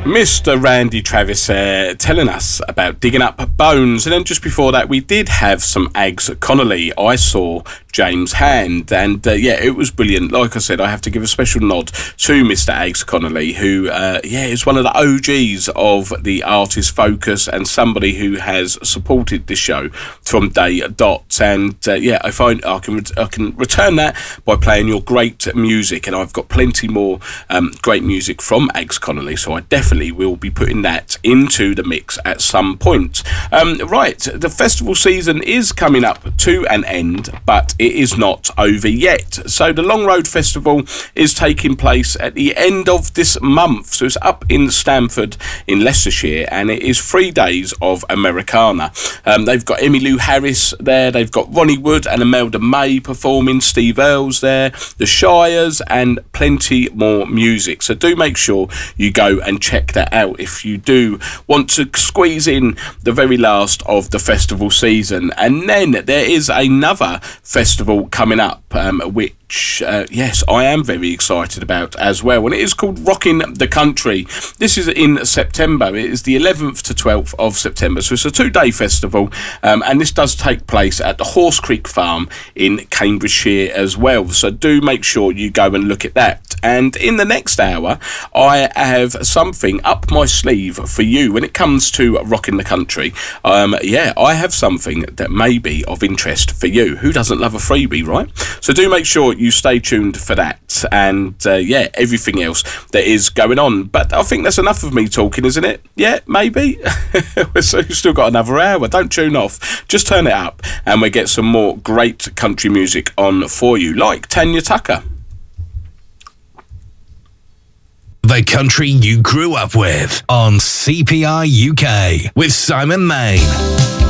Mr. Randy Travis telling us about digging up bones, and then just before that we did have some Ags Connolly. I saw James Hand, and yeah, it was brilliant. Like I said, I have to give a special nod to Mr. Ags Connolly, who is one of the OGs of the Artist Focus and somebody who has supported this show from day dot. And I find I can return that by playing your great music, and I've got plenty more great music from Ags Connolly, so I definitely will be putting that into the mix at some point. Right, the festival season is coming up to an end, but it is not over yet. So the Long Road Festival is taking place at the end of this month. So it's up in Stamford in Leicestershire, and it is 3 days of Americana. They've got Emmylou Harris there, they've got Ronnie Wood and Imelda May performing, Steve Earls there, the Shires, and plenty more music. So do make sure you go and check that out if you do want to squeeze in the very last of the festival season. And then there is another festival coming up, which yes, I am very excited about as well, and it is called Rockin' the Country. This is in September. It is the 11th to 12th of September, so it's a 2-day festival, and this does take place at the Horse Creek Farm in Cambridgeshire as well, so do make sure you go and look at that. And in the next hour I have something up my sleeve for you when it comes to Rockin' the Country. I have something that may be of interest for you. Who doesn't love a freebie, right? So do make sure you stay tuned for that, and everything else that is going on. But I think that's enough of me talking, isn't it? Yeah, maybe. So you've still got another hour. Don't tune off. Just turn it up and we get some more great country music on for you, like Tanya Tucker. The country you grew up with on CPR UK with Simon Main.